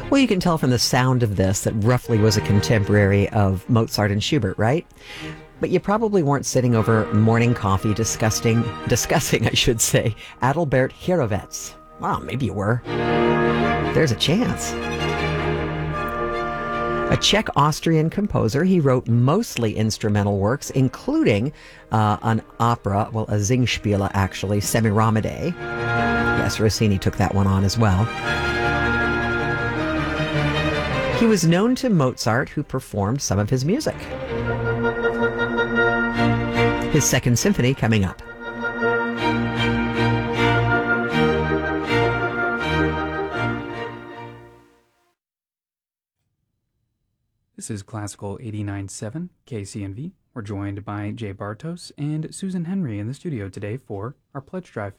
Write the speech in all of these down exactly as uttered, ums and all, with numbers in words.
Well, you can tell from the sound of this that roughly was a contemporary of Mozart and Schubert, right? But you probably weren't sitting over morning coffee discussing, discussing, I should say, Adalbert Hierovitz. Well, maybe you were. There's a chance. A Czech-Austrian composer, he wrote mostly instrumental works, including uh, an opera, well, a Singspiele, actually, Semiramide. Yes, Rossini took that one on as well. He was known to Mozart, who performed some of his music. His Second Symphony coming up. This is Classical eighty-nine point seven K C N V. We're joined by Jay Bartos and Susan Henry in the studio today for our pledge drive.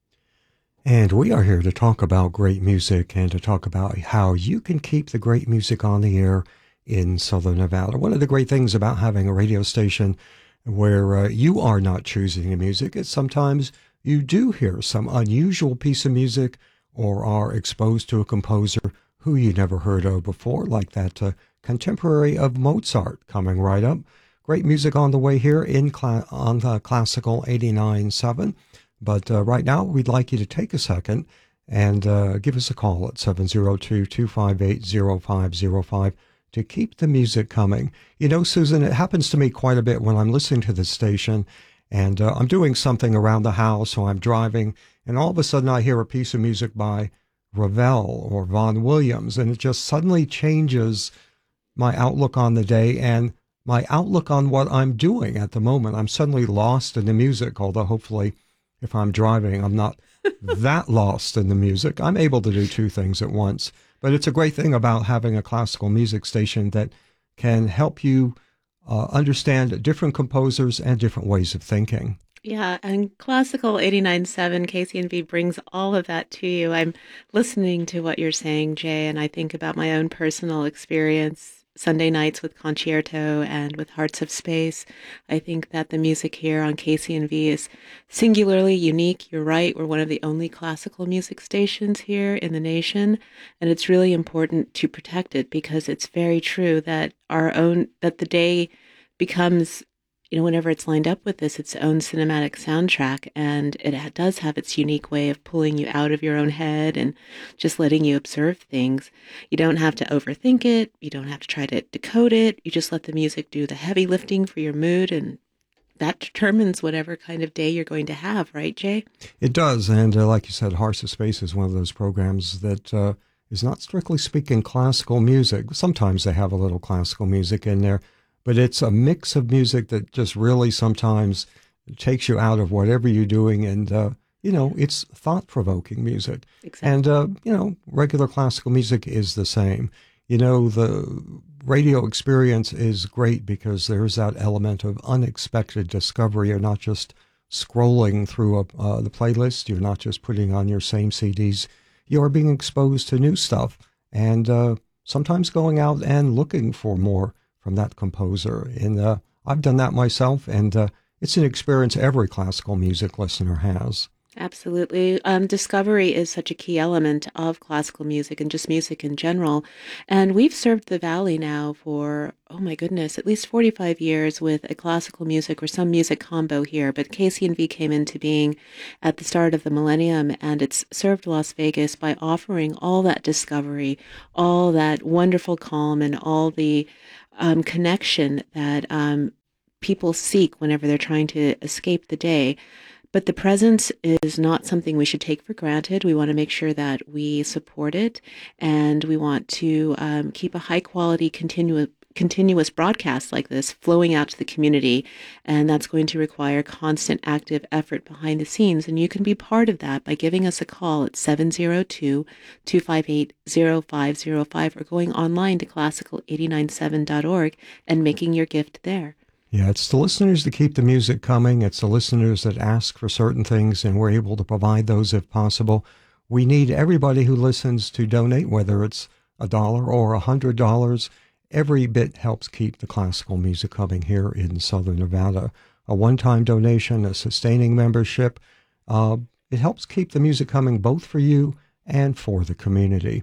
And we are here to talk about great music and to talk about how you can keep the great music on the air in Southern Nevada. One of the great things about having a radio station where uh, you are not choosing the music is sometimes you do hear some unusual piece of music or are exposed to a composer who you never heard of before, like that uh, contemporary of Mozart coming right up. Great music on the way here in cla- on the Classical eighty-nine point seven. But uh, right now, we'd like you to take a second and uh, give us a call at seven oh two, two five eight, oh five oh five to keep the music coming. You know, Susan, it happens to me quite a bit when I'm listening to this station and uh, I'm doing something around the house or I'm driving, and all of a sudden I hear a piece of music by Ravel or Vaughan Williams, and it just suddenly changes my outlook on the day and my outlook on what I'm doing at the moment. I'm suddenly lost in the music, although hopefully if I'm driving, I'm not that lost in the music. I'm able to do two things at once. But it's a great thing about having a classical music station that can help you uh, understand different composers and different ways of thinking. Yeah, and Classical eighty-nine point seven K C N V brings all of that to you. I'm listening to what you're saying, Jay, and I think about my own personal experience Sunday nights with Concerto and with Hearts of Space. I think that the music here on K C N V is singularly unique. You're right. We're one of the only classical music stations here in the nation. And it's really important to protect it because it's very true that our own, that the day becomes, you know, whenever it's lined up with this, its own cinematic soundtrack. And it ha- does have its unique way of pulling you out of your own head and just letting you observe things. You don't have to overthink it. You don't have to try to decode it. You just let the music do the heavy lifting for your mood, and that determines whatever kind of day you're going to have, right, Jay? It does. And uh, like you said, Hearts of Space is one of those programs that uh, is not strictly speaking classical music. Sometimes they have a little classical music in there, but it's a mix of music that just really sometimes takes you out of whatever you're doing. And, uh, you know, it's thought-provoking music. Exactly. And, uh, you know, regular classical music is the same. You know, the radio experience is great because there's that element of unexpected discovery. You're not just scrolling through a, uh, the playlist. You're not just putting on your same C Ds. You're being exposed to new stuff and uh, sometimes going out and looking for more from that composer. And uh, I've done that myself, and uh, it's an experience every classical music listener has. Absolutely. Um, discovery is such a key element of classical music and just music in general. And we've served the Valley now for, oh my goodness, at least forty-five years with a classical music or some music combo here. But K C N V came into being at the start of the millennium, and it's served Las Vegas by offering all that discovery, all that wonderful calm, and all the um, connection that um, people seek whenever they're trying to escape the day. But the presence is not something we should take for granted. We want to make sure that we support it, and we want to um, keep a high quality continuous continuous broadcast like this flowing out to the community. And that's going to require constant active effort behind the scenes. And you can be part of that by giving us a call at seven oh two, two five eight, oh five oh five or going online to classical eight nine seven dot org and making your gift there. Yeah, it's the listeners that keep the music coming. It's the listeners that ask for certain things, and we're able to provide those if possible. We need everybody who listens to donate, whether it's a dollar or a hundred dollars. Every bit helps keep the classical music coming here in Southern Nevada. A one-time donation, a sustaining membership, uh, it helps keep the music coming both for you and for the community.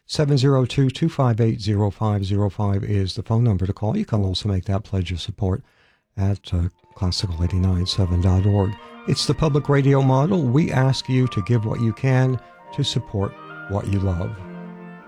seven zero two, two five eight, zero five zero five is the phone number to call. You can also make that pledge of support at uh, classical eight nine seven dot org. It's the public radio model. We ask you to give what you can to support what you love.